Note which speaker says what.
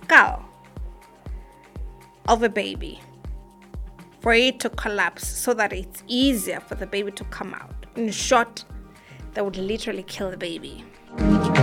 Speaker 1: skull of a baby for it to collapse so that it's easier for the baby to come out. In short, they would literally kill the baby.